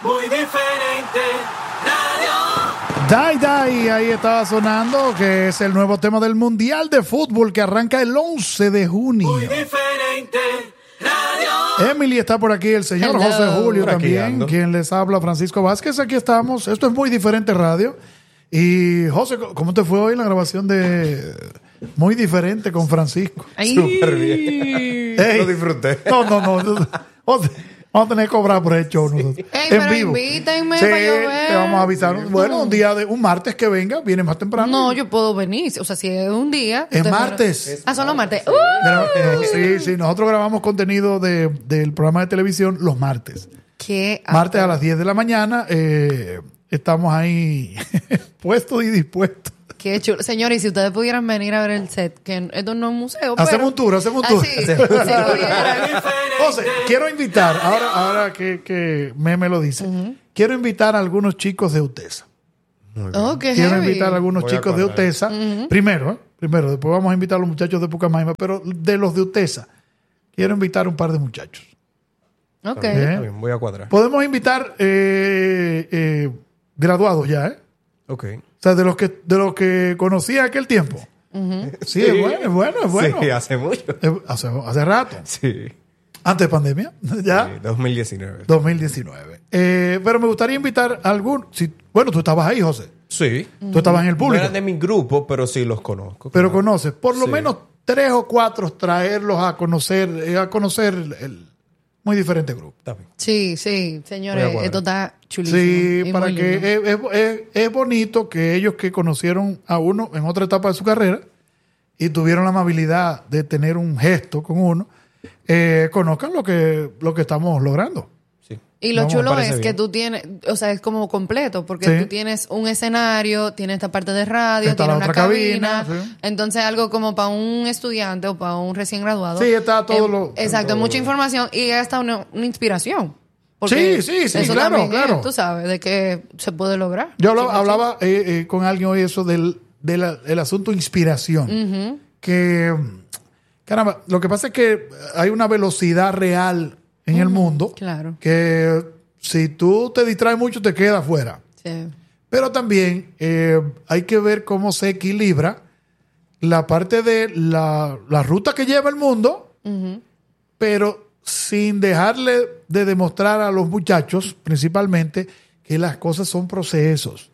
Muy diferente radio. Die Die, ahí estaba sonando, que es el nuevo tema del Mundial de Fútbol que arranca el 11 de junio. Muy diferente radio. Emily está por aquí, el señor Hello. José Julio Por aquí también, ando. quien les habla, Francisco Vázquez. Aquí estamos, esto es Muy Diferente Radio. Y José, ¿cómo te fue hoy la grabación de Muy Diferente con Francisco? Ay. Súper bien. Ey. Lo disfruté. No. José, vamos a tener que cobrar por el show nosotros. Ey, en pero vivo. invítenme Sí, para yo ver. te vamos a avisar. Bueno, un martes que venga, viene más temprano. No, yo puedo venir. O sea, si es un día. Es ustedes martes. Ah, son los martes. Sí, nosotros grabamos contenido del programa de televisión los martes. ¿Qué? Martes a las 10 de la mañana. Estamos ahí puestos y dispuestos. Qué chulo. Señores, y si ustedes pudieran venir a ver el set, que esto no es un museo. Hacemos un tour. Sí, si Hacemos- pudieran. José, quiero invitar, ahora que Meme lo dice, quiero invitar a algunos chicos de UTESA. Oh, qué Quiero heavy. invitar a algunos Voy a chicos de cuadrar. UTESA. Primero, después vamos a invitar a los muchachos de Pucamaima, pero de los de UTESA, quiero invitar un par de muchachos. Ok. Está bien, voy a cuadrar. Podemos invitar graduados ya, ¿eh? Ok. O sea, de los que conocí en aquel tiempo. Sí, es bueno. Sí, hace mucho. Hace rato. Sí. Antes de pandemia, ya. Sí, 2019. 2019. Pero me gustaría invitar a algún... Bueno, tú estabas ahí, José. Sí. Tú estabas en el No público. eran de mi grupo, pero sí los conozco. Pero claro. conoces. Por lo Sí. menos 3 o 4 traerlos a conocer el muy diferente grupo. Está bien. Sí, Voy a señores, cuadrar. esto está chulísimo. Sí, y para muy lindo. que es bonito que ellos que conocieron a uno en otra etapa de su carrera y tuvieron la amabilidad de tener un gesto con uno, conozcan lo que estamos logrando. Sí. Y lo Vamos, me chulo parece es que bien. tú tienes, o sea, es como completo, porque Sí. tú tienes un escenario, tienes esta parte de radio, Está tienes la una otra cabina, sí. Entonces algo como para un estudiante o para un recién graduado. Sí, está todo lo... Exacto, mucha información y hasta una inspiración. Porque Sí, eso claro, también es, claro. tú sabes, de que se puede lograr. Yo hablaba con alguien hoy eso del asunto inspiración. Que, caramba, lo que pasa es que hay una velocidad real en el mundo Claro. que si tú te distraes mucho te quedas afuera. Sí. Pero también hay que ver cómo se equilibra la parte de la ruta que lleva el mundo, pero sin dejarle de demostrar a los muchachos, principalmente, que las cosas son procesos.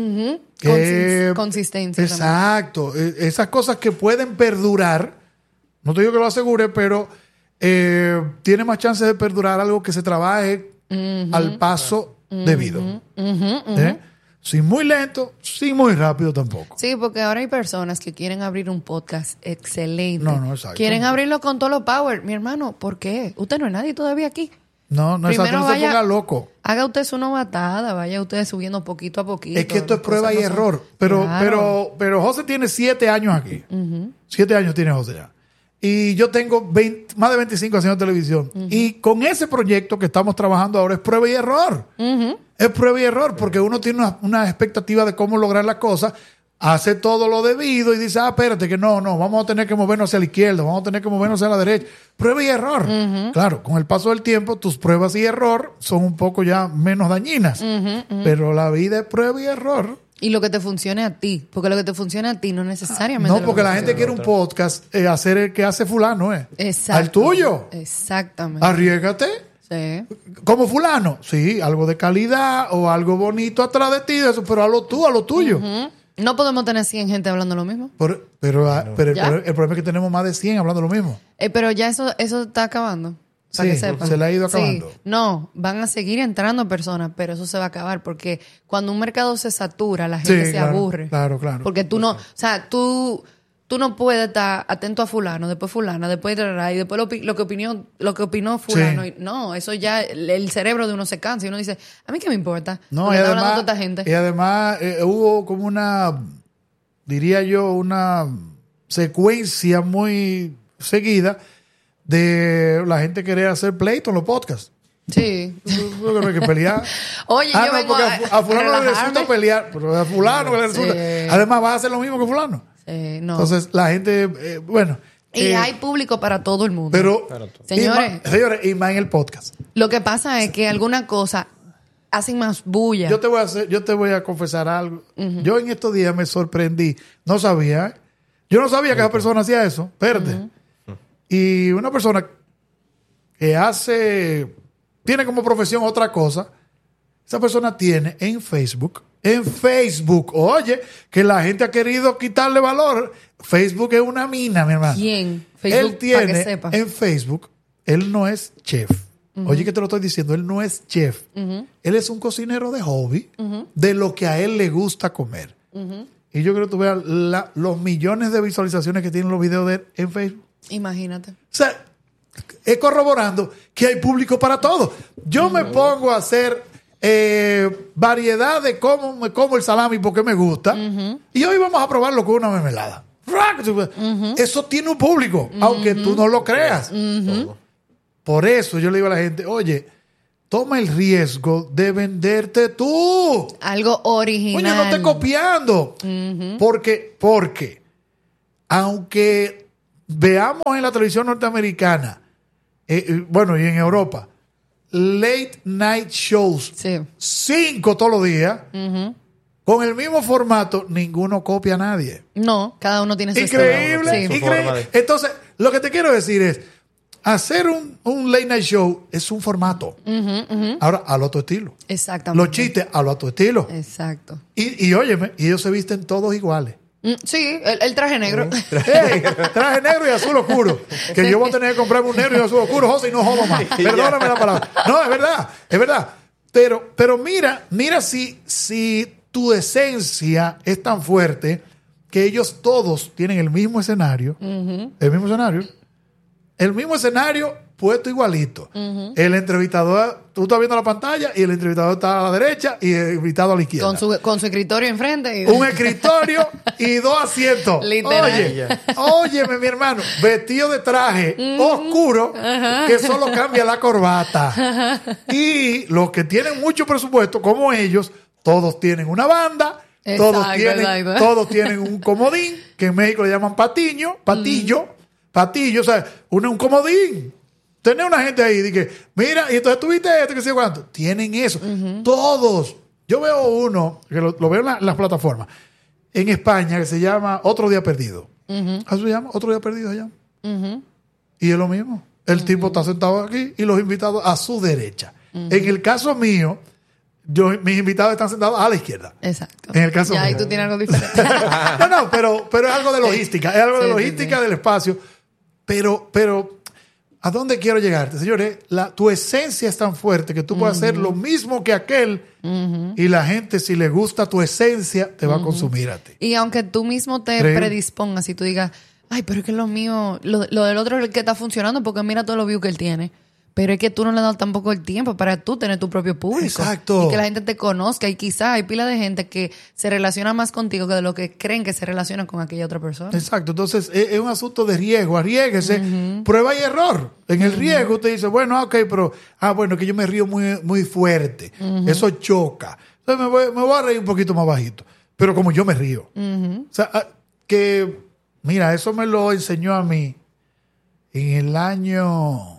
Consistencia. también. Exacto. Esas cosas que pueden perdurar, no te digo que lo asegure, pero tiene más chances de perdurar algo que se trabaje al paso debido. ¿Eh? Sin muy lento, sin muy rápido tampoco. Sí, porque ahora hay personas que quieren abrir un podcast excelente. No, exacto. Quieren abrirlo con todo lo power. Mi hermano, ¿por qué? Usted no es nadie todavía aquí. No, exacto, Primero no se vaya- ponga loco. Haga usted su novatada, vaya usted subiendo poquito a poquito. Es que esto es Las prueba cosas y no son- error. Claro. Pero José tiene 7 años aquí. 7 años tiene José ya. Y yo tengo más de 25 haciendo televisión. Y con ese proyecto que estamos trabajando ahora es prueba y error. Es prueba y error porque uno tiene una expectativa de cómo lograr las cosas, hace todo lo debido y dice, espérate que no, vamos a tener que movernos hacia la izquierda, vamos a tener que movernos hacia la derecha. Prueba y error. Claro, con el paso del tiempo, tus pruebas y error son un poco ya menos dañinas. Pero la vida es prueba y error. Y lo que te funcione a ti. Porque lo que te funcione a ti no necesariamente. No, lo porque que la gente quiere un podcast, hacer el que hace fulano, Exacto. Al tuyo. Exactamente. Arriégate. Sí. Como fulano. Sí, algo de calidad o algo bonito atrás de ti, eso, pero hazlo tú, a lo tuyo. No podemos tener 100 gente hablando lo mismo. Pero ¿Ya? el problema es que tenemos más de 100 hablando lo mismo. Pero ya eso está acabando. Para Sí, que sepan. se le ha ido Sí. acabando. No, van a seguir entrando personas, pero eso se va a acabar porque cuando un mercado se satura, la gente se claro, aburre. Claro. Porque tú no, o sea, tú no puedes estar atento a fulano, después fulana, después y después lo que opinó fulano. Sí. No, eso ya el cerebro de uno se cansa y uno dice, a mí qué me importa. No, Porque y está además, hablando toda esta gente. y además hubo como diría yo, una secuencia muy seguida de la gente querer hacer pleito en los podcasts. Sí. Yo creo que no hay que pelear. Oye, yo vengo porque a fulano le relajarme. resulta pelear, pero a fulano le resulta. Sí. Además, vas a hacer lo mismo que fulano. No. Entonces, la gente, bueno. y hay público para todo el mundo. Pero, Señores. señores, y más en el podcast. Lo que pasa es que alguna cosa hacen más bulla. Yo te voy a confesar algo. Yo en estos días me sorprendí. No sabía. Yo no sabía que esa persona hacía eso. Espérate. Y una persona que tiene como profesión otra cosa, esa persona tiene en Facebook, oye, que la gente ha querido quitarle valor. Facebook es una mina, mi hermano. ¿Quién? Facebook, Él tiene para que sepa. en Facebook, él no es chef. Oye, que te lo estoy diciendo, él no es chef. Él es un cocinero de hobby, de lo que a él le gusta comer. Y yo creo que tú veas los millones de visualizaciones que tienen los videos de él en Facebook. Imagínate. O sea, es corroborando que hay público para todo. Yo me pongo a hacer variedad de cómo me como el salami porque me gusta. Y hoy vamos a probarlo con una mermelada. Eso tiene un público, aunque tú no lo creas. Por eso yo le digo a la gente, oye, toma el riesgo de venderte tú. Algo original. Oye, no estés copiando. Porque aunque veamos en la televisión norteamericana, bueno, y en Europa, late night shows, Sí. 5 todos los días, con el mismo formato, ninguno copia a nadie. No, cada uno tiene su Increíble, estilo. Sí. increíble. Entonces, lo que te quiero decir es, hacer un late night show es un formato. Ahora, hazlo a tu estilo. Exactamente. Los chistes, hazlo a tu estilo. Exacto. Y óyeme, y ellos se visten todos iguales. Sí, el traje negro. Hey, traje negro y azul oscuro. Que yo voy a tener que comprarme un negro y un azul oscuro, José, y no jodo más. Perdóname la palabra. No, es verdad, es verdad. Pero mira si tu esencia es tan fuerte que ellos todos tienen el mismo escenario. El mismo escenario puesto igualito. El entrevistador, tú estás viendo la pantalla y el entrevistador está a la derecha y el invitado a la izquierda. Con su escritorio enfrente. Un escritorio y 2 asientos. Literal. Óyeme, mi hermano, vestido de traje oscuro que solo cambia la corbata. Y los que tienen mucho presupuesto, como ellos, todos tienen una banda, todos tienen un comodín, que en México le llaman patillo, o sea, un comodín. Tener una gente ahí, de que, mira, y entonces tuviste esto, que sé cuánto. Tienen eso. Todos. Yo veo uno, que lo veo en las plataformas, en España, que se llama Otro Día Perdido. ¿Así se llama? Otro Día Perdido allá. Y es lo mismo. El tipo está sentado aquí y los invitados a su derecha. En el caso mío, mis invitados están sentados a la izquierda. Exacto. En el caso ya ahí mío. tú tienes algo diferente. No, pero es algo de logística. Es algo de logística del espacio. Pero, ¿a dónde quiero llegarte? Señores, tu esencia es tan fuerte que tú puedes hacer lo mismo que aquel y la gente, si le gusta tu esencia, te va a consumir a ti. Y aunque tú mismo te predispongas y tú digas, ay, pero es que lo mío, lo del otro es el que está funcionando porque mira todo lo view que él tiene. Pero es que tú no le das tampoco el tiempo para tú tener tu propio público. Exacto. Y que la gente te conozca. Y quizás hay pila de gente que se relaciona más contigo que de lo que creen que se relaciona con aquella otra persona. Exacto. Entonces, es un asunto de riesgo. Arriésguese. Prueba y error. En el riesgo usted dice, bueno, ok, pero, bueno, que yo me río muy, muy fuerte. Eso choca. Entonces me voy a reír un poquito más bajito. Pero como yo me río. O sea, mira, eso me lo enseñó a mí en el año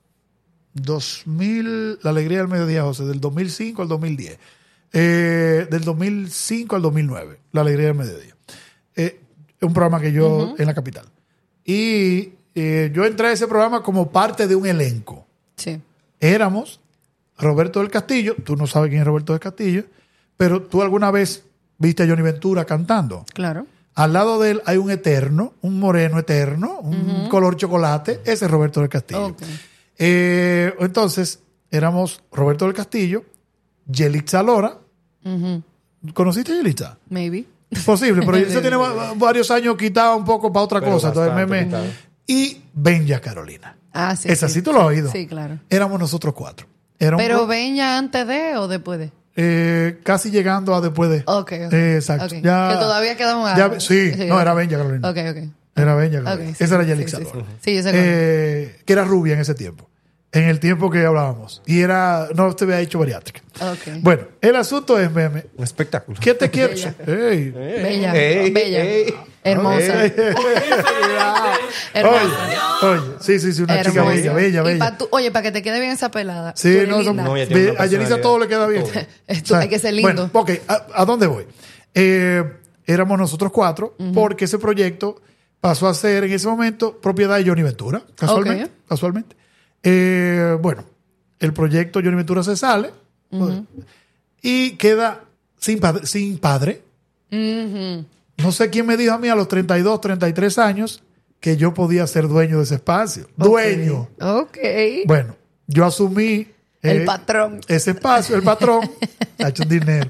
2000, La Alegría del Mediodía, José, del 2005 al 2010. Del 2005 al 2009, La Alegría del Mediodía. Es un programa que yo, en la capital. Y yo entré a ese programa como parte de un elenco. Sí. Éramos Roberto del Castillo, tú no sabes quién es Roberto del Castillo, pero tú alguna vez viste a Johnny Ventura cantando. Claro. Al lado de él hay un eterno, un moreno eterno, un color chocolate, ese es Roberto del Castillo. Okay. Entonces, éramos Roberto del Castillo, Yelitza Lora. ¿Conociste a Yelitza? Maybe. Posible, pero Yelitza tiene varios años quitada un poco para otra Pero cosa. bastante, Y Benja Carolina. Ah, sí. Esa sí tú lo has oído. Sí, claro. Éramos nosotros 4. Era un Pero ven ya antes de o después de. casi llegando a después de. Ok. Exacto. Okay. Ya, que todavía quedamos sí, no, era Benja Carolina. Ok. Era Benja Carolina. Okay, sí, Esa era Yelitza sí, Lora. Sí, yo sé que era rubia en ese tiempo. En el tiempo que hablábamos. Y no te había hecho bariátrica. Okay. Bueno, el asunto es, meme. Un espectáculo. ¿Qué te quiero? Bella. Ey. Bella. Ey, Bella. ey. Hermosa. Oye, sí, una chica Hermosa. bella. Y oye, para que te quede bien esa pelada. Sí, tú eres no, linda. No, ella tiene una a Yelisa personalidad. todo le queda bien. Esto hay que ser lindo. Bueno, ok, ¿a dónde voy? Éramos nosotros 4, porque ese proyecto pasó a ser en ese momento propiedad de Johnny Ventura, casualmente. Bueno, el proyecto Johnny Ventura se sale y queda sin padre. No sé quién me dijo a mí a los 32, 33 años que yo podía ser dueño de ese espacio. Dueño. Ok. Bueno, yo asumí El patrón. ese espacio, el patrón, ha hecho un dinero.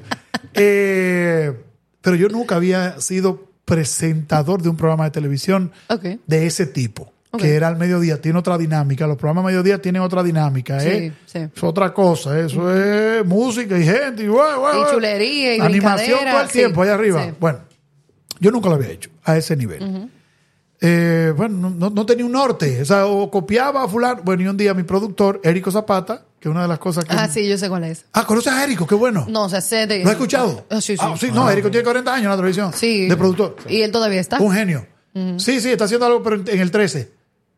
Pero yo nunca había sido presentador de un programa de televisión Ok. de ese tipo, Ok. que era al mediodía, tiene otra dinámica. Los programas mediodía tienen otra dinámica. Sí, sí. Es otra cosa, eso es música y gente y, Y chulería y animación brincadera, todo el sí, tiempo allá arriba. sí. Bueno, yo nunca lo había hecho a ese nivel. Bueno, no tenía un norte, o sea, o copiaba a fulano. Bueno, y un día mi productor, Érico Zapata, que es una de las cosas que... Sí, yo sé cuál es. ¿Conoces a Érico? Qué bueno. No, o sea, sé de... ¿Lo has escuchado? Sí. No, Érico tiene 40 años en la televisión. Sí. De productor. Y él todavía está. Un genio. Sí, está haciendo algo, pero en el 13.